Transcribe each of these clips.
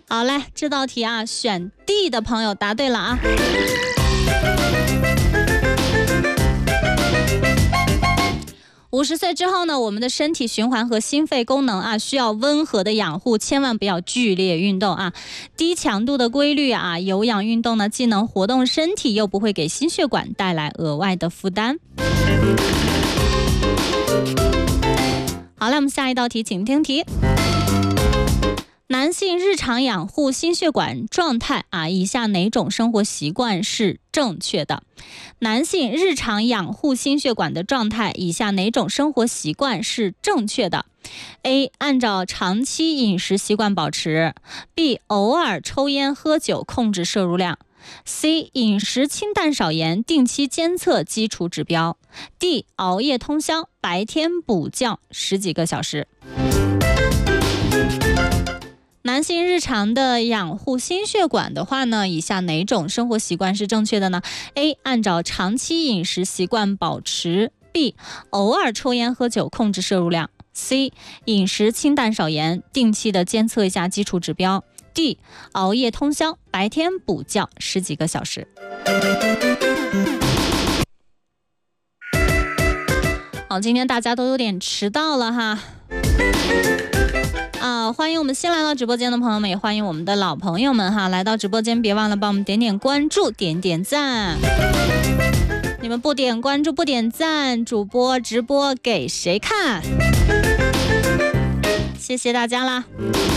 好嘞，这道题啊，选 D 的朋友答对了啊。50岁之后呢，我们的身体循环和心肺功能啊，需要温和的养护，千万不要剧烈运动啊。低强度的规律啊，有氧运动呢，既能活动身体，又不会给心血管带来额外的负担。好了，我们下一道题，请听题。男性日常养护心血管状态啊，以下哪种生活习惯是正确的？男性日常养护心血管的状态，以下哪种生活习惯是正确的 ？A. 按照长期饮食习惯保持 ；B. 偶尔抽烟喝酒，控制摄入量 ；C. 饮食清淡少盐，定期监测基础指标 ；D. 熬夜通宵，白天补觉10几个小时。男性日常的养护心血管的话呢，以下哪种生活习惯是正确的呢？ A. 按照长期饮食习惯保持 B. 偶尔抽烟喝酒，控制摄入量 C. 饮食清淡少盐，定期的监测一下基础指标 D. 熬夜通宵，白天补觉10几个小时。好，今天大家都有点迟到了哈。欢迎我们新来到直播间的朋友们，也欢迎我们的老朋友们哈，来到直播间别忘了帮我们点点关注，点点赞。你们不点关注不点赞，主播直播给谁看？谢谢大家啦。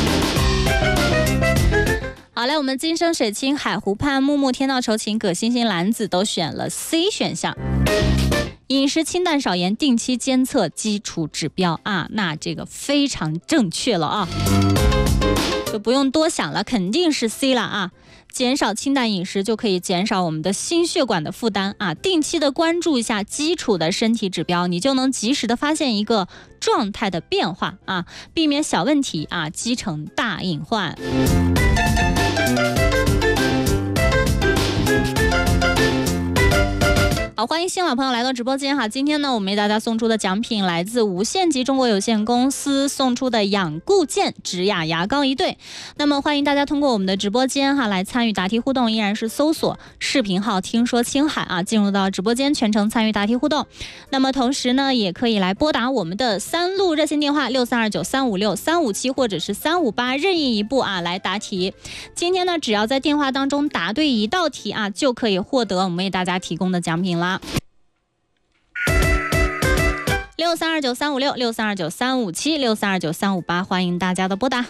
好嘞，我们金生水清海湖畔木木天道酬勤葛星星兰子都选了 C 选项。饮食清淡少盐，定期监测基础指标啊，那这个非常正确了啊，就不用多想了，肯定是 C 了啊。减少清淡饮食就可以减少我们的心血管的负担啊，定期的关注一下基础的身体指标，你就能及时的发现一个状态的变化啊，避免小问题啊积成大隐患。好，欢迎新老朋友来到直播间哈。今天呢，我们为大家送出的奖品来自无限极中国有限公司送出的养固健植雅牙膏1对。那么欢迎大家通过我们的直播间哈来参与答题互动，依然是搜索视频号听说青海啊，进入到直播间全程参与答题互动。那么同时呢，也可以来拨打我们的3路热线电话6329356357或者是358任意一部啊来答题。今天呢，只要在电话当中答对1道题啊，就可以获得我们为大家提供的奖品啦。632935635763293558，欢迎大家的拨打。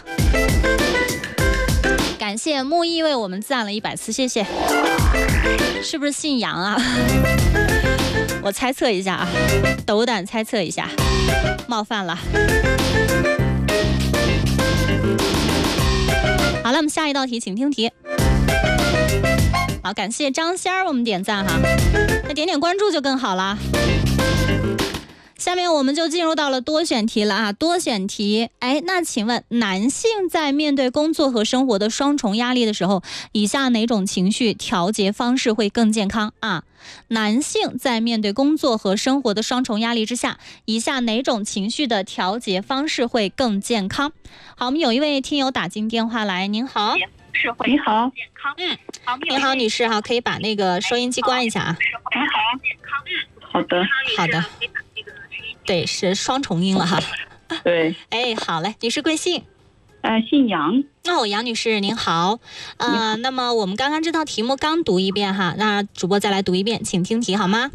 感谢木易为我们赞了100次，谢谢。是不是姓杨啊？我猜测一下啊，斗胆猜测一下，冒犯了。好了，我们下一道题，请听题。好，感谢张仙儿，我们点赞哈，那点点关注就更好了。下面我们就进入到了多选题了啊，多选题。那请问男性在面对工作和生活的双重压力的时候，以下哪种情绪调节方式会更健康啊？男性在面对工作和生活的双重压力之下，以下哪种情绪的调节方式会更健康？好，我们有一位听友打进电话来，您好。 你好， 你好，女士哈，可以把那个收音机关一下啊。 好的， 好的。对，是双重音了哈。 对。 好嘞，女士贵姓？ 姓杨。 杨女士您好。那么我们刚刚这道题目刚读一遍哈，那主播再来读一遍，请听题好吗？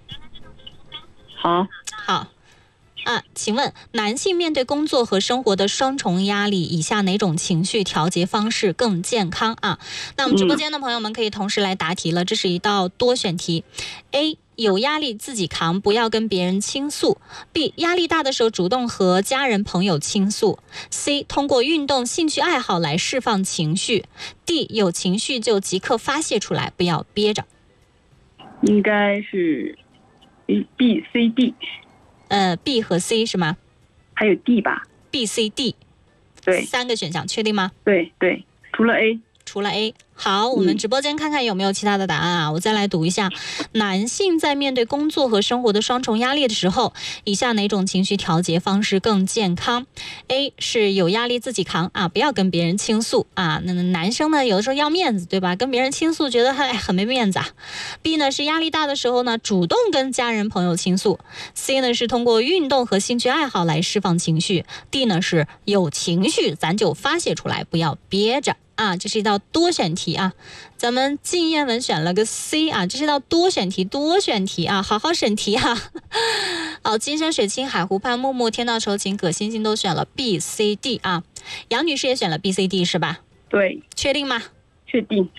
好。 请问男性面对工作和生活的双重压力，以下哪种情绪调节方式更健康啊？那我们直播间的朋友们可以同时来答题了，这是一道多选题。A. 有压力自己扛，不要跟别人倾诉。 B. 压力大的时候主动和家人朋友倾诉。 C. 通过运动兴趣爱好来释放情绪。 D. 有情绪就即刻发泄出来，不要憋着。 应该是 B C D。 B 和 C 是吗？ 还有 D 吧。 B C D。 对， 3个选项确定吗？ 对，除了除了 A。好，我们直播间看看有没有其他的答案啊。我再来读一下，男性在面对工作和生活的双重压力的时候，以下哪种情绪调节方式更健康？ A 是有压力自己扛啊，不要跟别人倾诉啊。那男生呢，有的时候要面子，对吧？跟别人倾诉觉得很没面子啊。B 呢是压力大的时候呢，主动跟家人朋友倾诉。C 呢是通过运动和兴趣爱好来释放情绪。D 呢是有情绪咱就发泄出来，不要憋着啊。这是一道多选题啊，咱们靳彦文选了个 C 啊，这是一道多选题啊，好好审题啊。好，金山水清海湖畔木木天道酬勤葛星星都选了 B、C、D 啊。杨女士也选了 B、C、D 是吧？ 对。 确定吗？ 确定。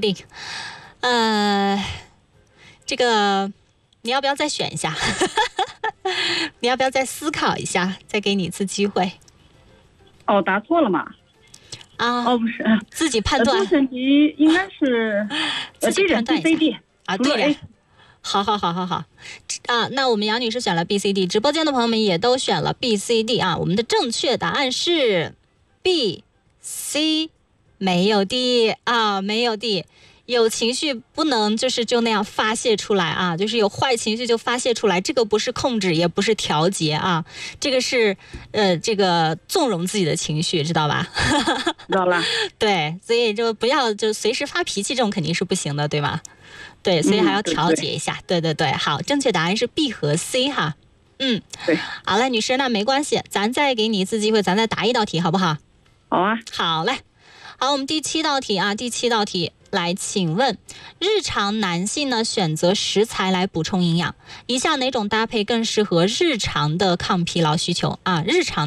这个你要不要再选一下？你要不要再思考一下？再给你一次机会。 哦，答错了嘛？ 啊， 哦，不是， 自己判断。 多选题应该是自己判断一下。 B、C、D 啊，对了。好啊，那我们杨女士选了 B、C、D， 直播间的朋友们也都选了 B、C、D 啊。我们的正确答案是 B、C， 没有 D 啊，没有 D。有情绪不能就那样发泄出来啊，就是有坏情绪就发泄出来，这个不是控制，也不是调节啊，这个是这个纵容自己的情绪，知道吧？ 知道了。 对，所以就不要就随时发脾气，这种肯定是不行的，对吗？对，所以还要调节一下。对，好，正确答案是 B 和 C 哈。对。好了，女士，那没关系，咱再给你一次机会，咱再答一道题好不好？ 好啊。 好嘞。好，我们第7道题啊，来，请问日常男性呢选择食材来补充营养，以下哪种搭配更适合日常的抗疲劳需求啊？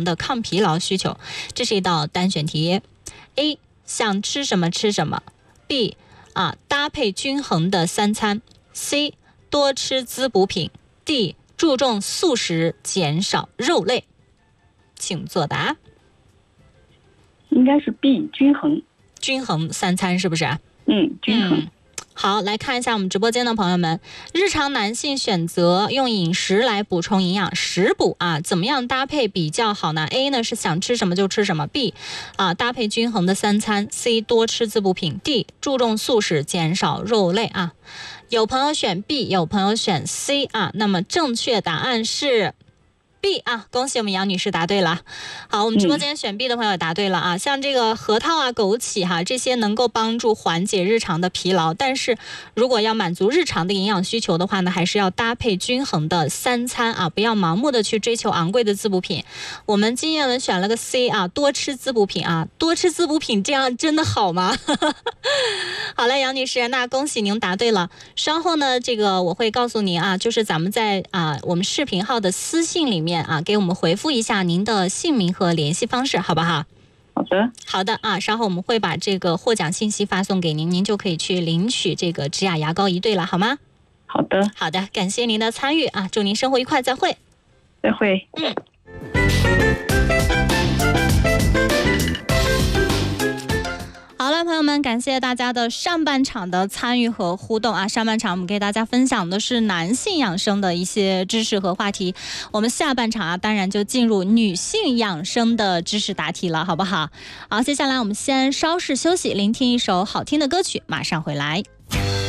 这是一道单选题。A 想吃什么吃什么。 B 搭配均衡的3餐。 C 多吃滋补品。 D 注重素食，减少肉类。请作答。 应该是 B 均衡 3餐是不是？ 均衡。 好，来看一下我们直播间的朋友们，日常男性选择用饮食来补充营养，食补啊，怎么样搭配比较好呢？ A 呢是想吃什么就吃什么。 B 搭配均衡的3餐。 C 多吃滋补品。 D 注重素食，减少肉类啊。有朋友选 B， 有朋友选 C 啊，那么正确答案是B 啊，恭喜我们杨女士答对了。好，我们直播间选 B 的朋友答对了啊。像这个核桃啊、枸杞哈，这些能够帮助缓解日常的疲劳，但是如果要满足日常的营养需求的话呢，还是要搭配均衡的3餐啊，不要盲目的去追求昂贵的滋补品。我们金燕文选了个 C 啊，多吃滋补品啊，多吃滋补品这样真的好吗？好了，杨女士，那恭喜您答对了。稍后呢，这个我会告诉您啊，就是咱们在我们视频号的私信里面给我们回复一下您的姓名和联系方式，好不好？好的啊，稍后我们会把这个获奖信息发送给您，您就可以去领取这个植雅牙膏1对了，好吗？ 好的， 感谢您的参与啊，祝您生活愉快，再会。好了，朋友们，感谢大家的上半场的参与和互动啊！上半场我们给大家分享的是男性养生的一些知识和话题，我们下半场当然就进入女性养生的知识答题了，好不好？好，接下来我们先稍事休息，聆听一首好听的歌曲，马上回来。